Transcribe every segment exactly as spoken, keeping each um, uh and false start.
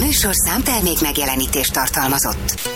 műsor számtermék megjelenítést tartalmazott.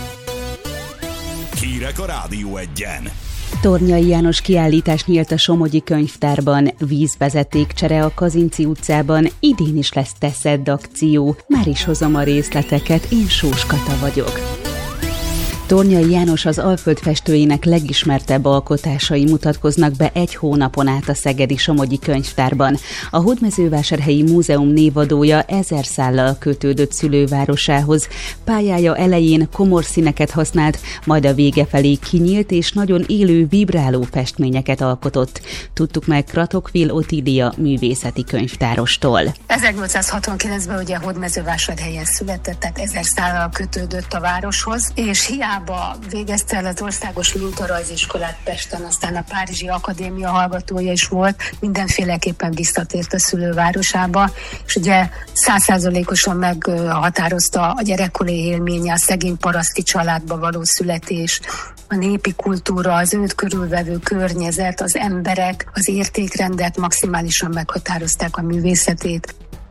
Hírek a Rádió Egyen. Tornyai János kiállítás nyílt a Somogyi Könyvtárban, vízvezetékcsere a Kazinczy utcában, idén is lesz Teszedd akció. Már is hozom a részleteket, én Sós Kata vagyok. Tornyai János az Alföld festőjének legismertebb alkotásai mutatkoznak be egy hónapon át a szegedi Somogyi Könyvtárban. A Hódmezővásárhelyi Múzeum névadója ezer szállal kötődött szülővárosához. Pályája elején komor színeket használt, majd a vége felé kinyílt és nagyon élő, vibráló festményeket alkotott. Tudtuk meg Kratokvil Otília művészeti könyvtárostól. ezernyolcszázhatvankilencben ugye Hódmezővásárhelyen született, tehát ezer szállal kötődött a városhoz, és hiába végezte el az országos mintarajziskolát Pesten, aztán a Párizsi Akadémia hallgatója is volt, mindenféleképpen visszatért a szülővárosába, és ugye száz százalékosan meghatározta a gyerekkori élménye, a szegény paraszti családba való születés, a népi kultúra, az őt körülvevő környezet, az emberek, az értékrendek maximálisan meghatározták a művészetét.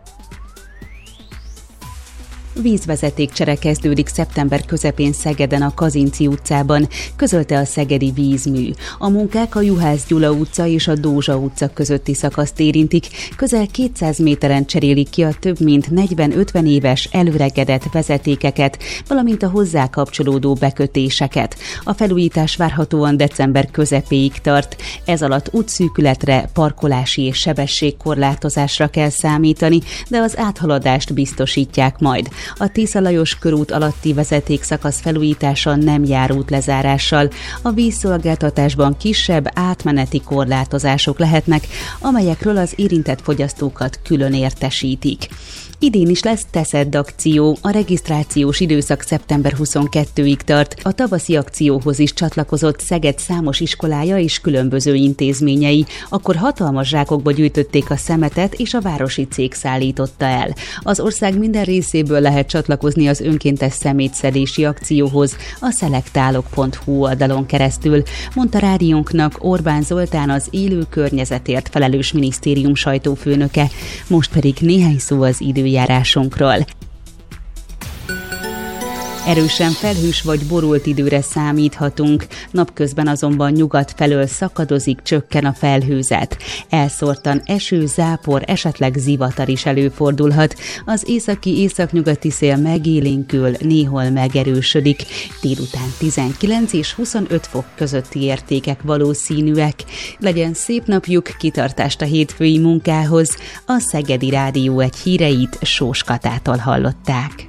Vízvezetékcsere kezdődik szeptember közepén Szegeden a Kazinczy utcában, közölte a szegedi vízmű. A munkák a Juhász Gyula utca és a Dózsa utca közötti szakaszt érintik, közel kétszáz méteren cserélik ki a több mint negyven-ötven éves előregedett vezetékeket, valamint a hozzá kapcsolódó bekötéseket. A felújítás várhatóan december közepéig tart. Ez alatt útszűkületre, parkolási és sebességkorlátozásra kell számítani, de az áthaladást biztosítják majd. A Tisza Lajos körút alatti vezetékszakasz felújítása nem jár útlezárással. A vízszolgáltatásban kisebb átmeneti korlátozások lehetnek, amelyekről az érintett fogyasztókat külön értesítik. Idén is lesz Teszedd akció, a regisztrációs időszak szeptember huszonkettedikéig tart. A tavaszi akcióhoz is csatlakozott Szeged számos iskolája és különböző intézményei. Akkor hatalmas zsákokba gyűjtötték a szemetet, és a városi cég szállította el. Az ország minden részéből lehet csatlakozni az önkéntes szemétszedési akcióhoz a szelektálok pont hu oldalon keresztül, mondta rádiónknak Orbán Zoltán, az élő környezetért felelős minisztérium sajtófőnöke. Most pedig néhány szó az időjárásunkról. Erősen felhős vagy borult időre számíthatunk, napközben azonban nyugat felől szakadozik, csökken a felhőzet. Elszórtan eső, zápor, esetleg zivatar is előfordulhat. Az északi északnyugati szél megélénkül, néhol megerősödik. Délután tizenkilenc és huszonöt fok közötti értékek valószínűek. Legyen szép napjuk, kitartást a hétfői munkához. A Szegedi Rádió egy híreit Sós Katától hallották.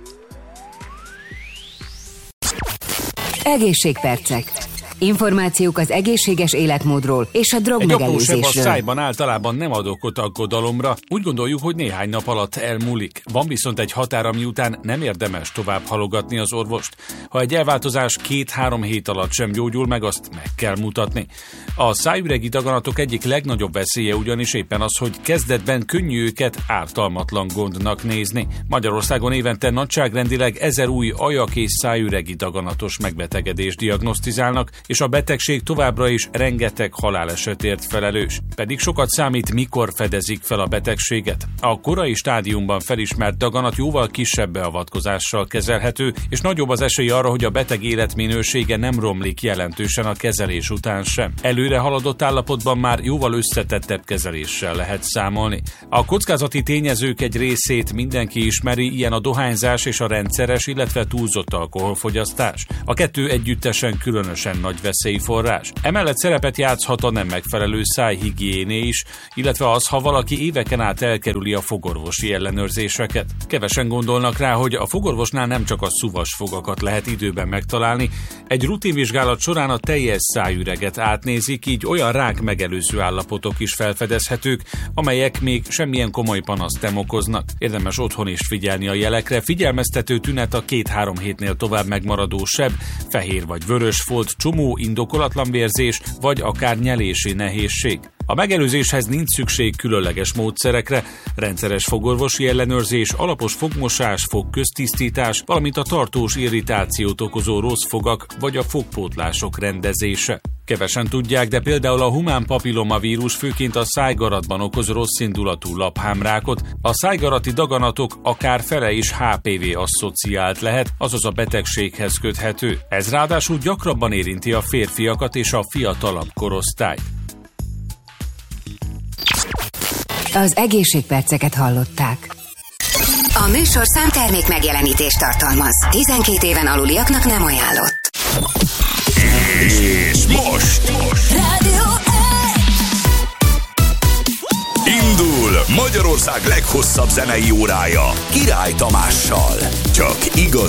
Egészségpercek. Információk az egészséges életmódról és a drogmegelőzésről. Egy aprósebb a szájban általában nem ad okot aggodalomra. Úgy gondoljuk, hogy néhány nap alatt elmúlik. Van viszont egy határ, ami után nem érdemes tovább halogatni az orvost. Ha egy elváltozás két-három hét alatt sem gyógyul meg, azt meg kell mutatni. A szájüregi daganatok egyik legnagyobb veszélye ugyanis éppen az, hogy kezdetben könnyű őket ártalmatlan gondnak nézni. Magyarországon évente nagyságrendileg ezer új ajak- és szájüregi daganatos megbetegedést diagnosztizálnak, és a betegség továbbra is rengeteg halálesetért felelős. Pedig sokat számít, mikor fedezik fel a betegséget. A korai stádiumban felismert daganat jóval kisebb beavatkozással kezelhető, és nagyobb az esély arra, hogy a beteg életminősége nem romlik jelentősen a kezelés után sem. Előre haladott állapotban már jóval összetettebb kezeléssel lehet számolni. A kockázati tényezők egy részét mindenki ismeri, ilyen a dohányzás és a rendszeres, illetve túlzott alkoholfogyasztás. A kettő együttesen különösen nagy veszélyforrás. Emellett szerepet játszhat a nem megfelelő szájhigiéné is, illetve az, ha valaki éveken át elkerüli a fogorvosi ellenőrzéseket. Kevesen gondolnak rá, hogy a fogorvosnál nem csak a szuvas fogakat lehet időben megtalálni, egy rutinvizsgálat során a teljes szájüreget átnézik, így olyan rák megelőző állapotok is felfedezhetők, amelyek még semmilyen komoly panaszt nem okoznak. Érdemes otthon is figyelni a jelekre. Figyelmeztető tünet a két-három hétnél tovább megmaradó seb, fehér vagy vörös folt, csomó, indokolatlan vérzés, vagy akár nyelési nehézség. A megelőzéshez nincs szükség különleges módszerekre, rendszeres fogorvosi ellenőrzés, alapos fogmosás, fogköztisztítás, valamint a tartós irritációt okozó rossz fogak vagy a fogpótlások rendezése. Kevesen tudják, de például a humán papillomavírus főként a szájgaratban okoz rosszindulatú laphámrákot, a szájgarati daganatok akár fele is há pé vé asszociált lehet, azaz a betegséghez köthető. Ez ráadásul gyakrabban érinti a férfiakat és a fiatalabb korosztályt. Az egészségperceket hallották. A műsorszám termék megjelenítést tartalmaz. tizenkét éven aluliaknak nem ajánlott. És most, most. Rádió Indul Magyarország leghosszabb zenei órája Király Tamással. Csak igaz